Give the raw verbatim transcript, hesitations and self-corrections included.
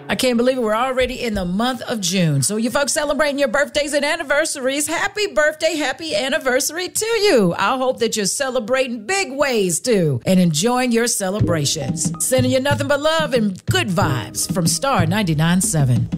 I can't believe it. We're already in the month of June. So you folks celebrating your birthdays and anniversaries, happy birthday, happy anniversary to you. I hope that you're celebrating big ways too and enjoying your celebrations. Sending you nothing but love and good vibes from Star ninety-nine point seven.